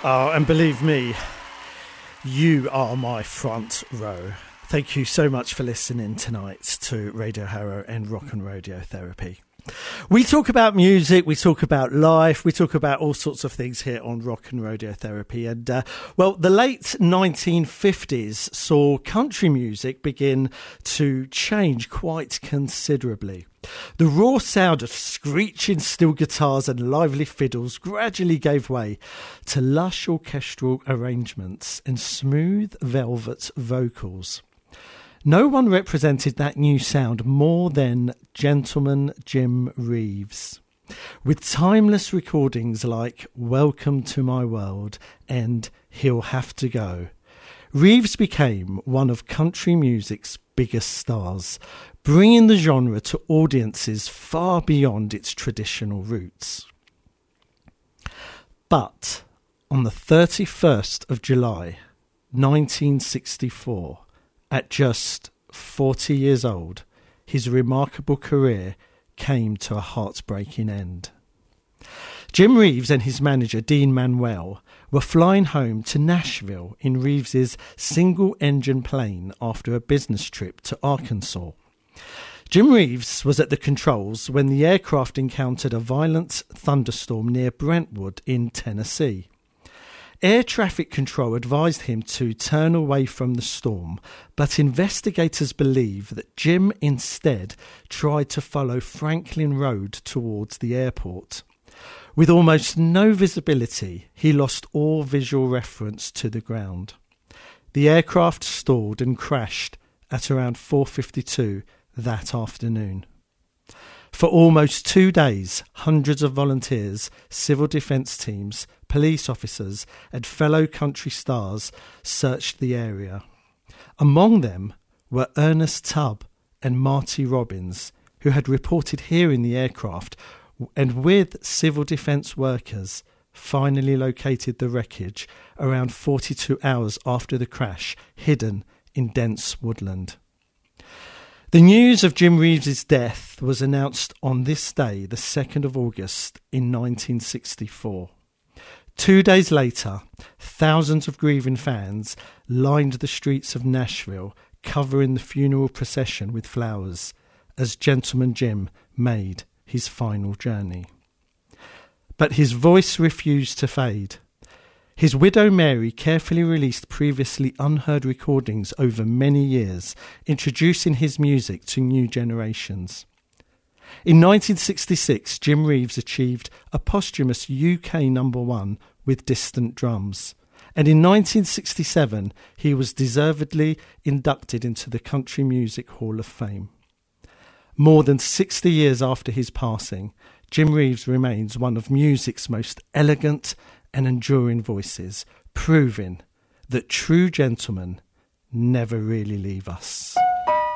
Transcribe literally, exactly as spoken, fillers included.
Oh, and believe me, you are my front row. Thank you so much for listening tonight to Radio Harrow and Rock and Radiotherapy. We talk about music, we talk about life, we talk about all sorts of things here on Rock and Radiotherapy. And, uh, well, the late nineteen fifties saw country music begin to change quite considerably. The raw sound of screeching steel guitars and lively fiddles gradually gave way to lush orchestral arrangements and smooth velvet vocals. No one represented that new sound more than Gentleman Jim Reeves. With timeless recordings like Welcome to My World and He'll Have to Go, Reeves became one of country music's biggest stars, bringing the genre to audiences far beyond its traditional roots. But on the thirty-first of July, nineteen sixty-four, at just forty years old, his remarkable career came to a heartbreaking end. Jim Reeves and his manager Dean Manuel were flying home to Nashville in Reeves's single-engine plane after a business trip to Arkansas. Jim Reeves was at the controls when the aircraft encountered a violent thunderstorm near Brentwood in Tennessee. Air traffic control advised him to turn away from the storm, but investigators believe that Jim instead tried to follow Franklin Road towards the airport. With almost no visibility, he lost all visual reference to the ground. The aircraft stalled and crashed at around four fifty-two that afternoon. For almost two days, hundreds of volunteers, civil defence teams, police officers and fellow country stars searched the area. Among them were Ernest Tubb and Marty Robbins, who had reported hearing the aircraft and with civil defence workers finally located the wreckage around forty-two hours after the crash, hidden in dense woodland. The news of Jim Reeves' death was announced on this day, the second of August in nineteen sixty-four. Two days later, thousands of grieving fans lined the streets of Nashville, covering the funeral procession with flowers as Gentleman Jim made his final journey. But his voice refused to fade. His widow Mary carefully released previously unheard recordings over many years, introducing his music to new generations. In nineteen sixty-six, Jim Reeves achieved a posthumous U K number one with Distant Drums, and in nineteen sixty-seven he was deservedly inducted into the Country Music Hall of Fame. More than sixty years after his passing, Jim Reeves remains one of music's most elegant and enduring voices, proving that true gentlemen never really leave us.